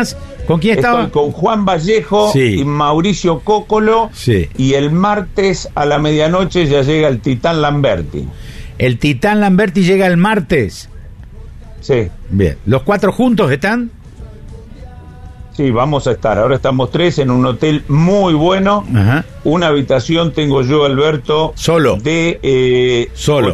¿Con quién estaba? Estoy con Juan Vallejo y Mauricio Cócolo. Y el martes a la medianoche ya llega el Titán Lamberti. El Titán Lamberti llega el martes. Sí. Bien. ¿Los 4 juntos están? Sí, vamos a estar. Ahora estamos 3 en un hotel muy bueno. Ajá. Una habitación tengo yo, Alberto. Solo. De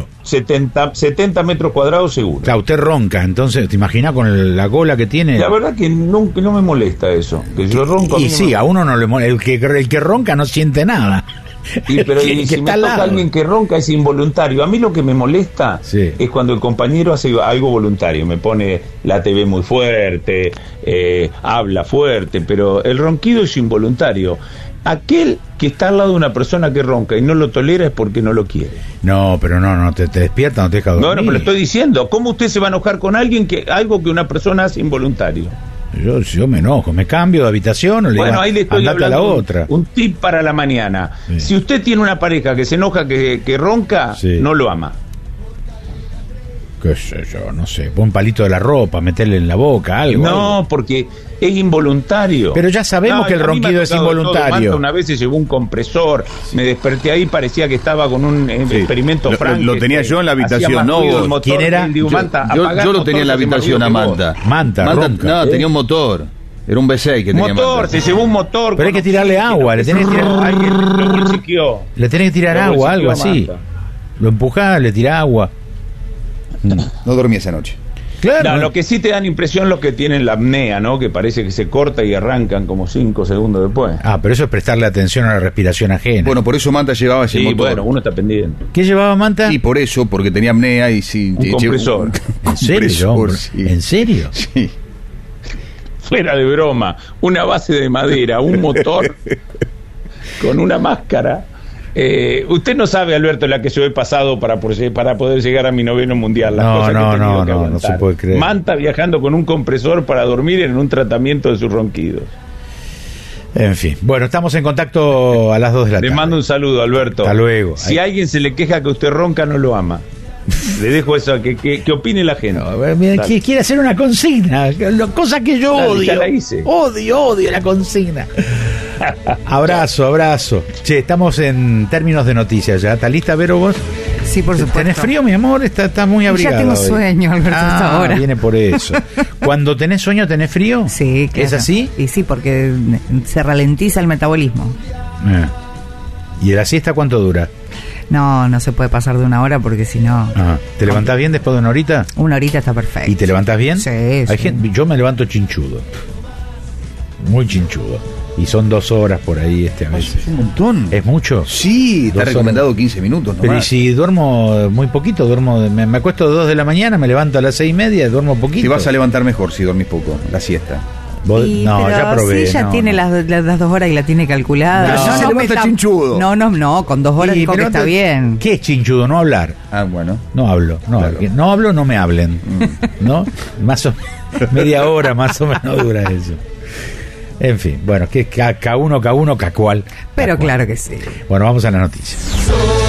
70 metros cuadrados seguro. Claro, usted ronca, entonces, ¿te imaginas con la gola que tiene? La verdad que no me molesta eso. Que yo ronco. Y sí, a uno no le molesta. El que ronca no siente nada. Pero si me toca alguien que ronca es involuntario. A mí lo que me molesta es cuando el compañero hace algo voluntario. Me pone la TV muy fuerte, habla fuerte, pero el ronquido es involuntario. Aquel que está al lado de una persona que ronca y no lo tolera es porque no lo quiere. No, pero no te despierta, no te deja dormir. No, pero estoy diciendo, ¿cómo usted se va a enojar con alguien algo que una persona hace involuntario? Yo me enojo, me cambio de habitación o le digo, ahí le estoy andate a la otra. Un tip para la mañana. Sí. Si usted tiene una pareja que se enoja, que ronca, no lo ama. Qué sé yo, no sé, pon un palito de la ropa, meterle en la boca, algo. No, porque es involuntario. Pero ya sabemos que el ronquido es involuntario. Una vez se llevó un compresor, me desperté ahí, parecía que estaba con un experimento franco. Lo tenía yo en la habitación, ¿no? ¿Quién era? Yo lo tenía en la habitación a Manta. Manta, no, tenía un motor. Era un V6 que tenía motor, se llevó un motor. Pero hay que tirarle agua, le tenés que tirar. Le tenés que tirar agua, algo así. Lo empujás, le tirás agua. No dormí esa noche. Claro. No, lo que sí te dan impresión los que tienen la apnea, ¿no? Que parece que se corta y arrancan como 5 segundos después. Pero eso es prestarle atención a la respiración ajena. Bueno, por eso Manta llevaba ese motor. Bueno, uno está pendiente. ¿Qué llevaba Manta? Y por eso, porque tenía apnea y sí. Un compresor. ¿En serio? ¿En serio? Sí. Fuera de broma. Una base de madera, un motor con una máscara. Usted no sabe, Alberto, la que yo he pasado para poder llegar a mi 9º mundial. No se puede creer. Manta viajando con un compresor para dormir en un tratamiento de sus ronquidos. En fin, bueno, estamos en contacto a las 2 de la tarde. Le mando un saludo, Alberto. Hasta luego. Si alguien se le queja que usted ronca, no lo ama. Le dejo eso, que opine la gente. Quiere hacer una consigna, cosa que yo odio. Ya la hice. Odio la consigna. Abrazo. Che, estamos en términos de noticias ya. ¿Está lista, Vero, vos? Sí, por supuesto. ¿Tenés frío, mi amor? Está muy abrigada. Ya tengo sueño, Alberto, hasta ahora. Viene por eso. Cuando tenés sueño, ¿tenés frío? Sí, claro. ¿Es así? Y sí, porque se ralentiza el metabolismo. ¿Y la siesta cuánto dura? No se puede pasar de 1 hora porque si no... ¿Te levantás bien después de 1 horita? 1 horita está perfecto. ¿Y te levantás bien? Sí. Yo me levanto chinchudo. Muy chinchudo. Y son 2 horas por ahí a veces. Es un montón. ¿Es mucho? Sí, está recomendado 15 minutos nomás. Pero ¿y si duermo muy poquito? Me acuesto a 2 de la mañana, me levanto a las 6:30, duermo poquito. Te vas a levantar mejor si dormís poco, la siesta. Ya probé. Sí, ya tiene las 2 horas y la tiene calculada. No se levanta chinchudo. No, con 2 horas dijo que está bien. ¿Qué es chinchudo? No hablar. Bueno. No hablo. No me hablen. ¿No? Más o menos, media hora más o menos dura eso. En fin, bueno, que K1, K cual. Pero claro que sí. Bueno, vamos a la noticia.